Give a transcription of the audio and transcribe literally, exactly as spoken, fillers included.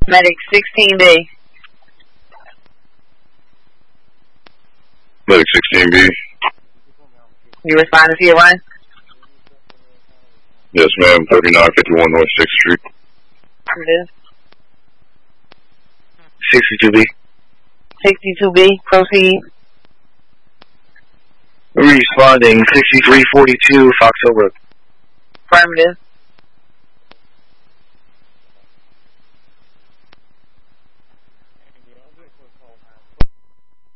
Medic sixteen B. Medic sixteen B. You respond to your line? Yes, ma'am. thirty-nine fifty-one North sixth Street. It is. sixty-two B. sixty-two B, proceed. Responding, sixty-three forty-two Fox Hill Road. Affirmative.